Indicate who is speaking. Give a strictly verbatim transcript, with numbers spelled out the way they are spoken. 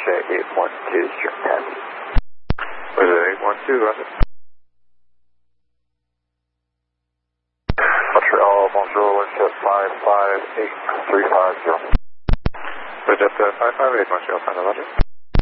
Speaker 1: eight one two, Stream Taxi.
Speaker 2: Was it eight one two, Roger?
Speaker 1: Montreal, bonjour, WinJet five five eight three five zero.
Speaker 2: WinJet uh, five five eight, Montreal, Roger.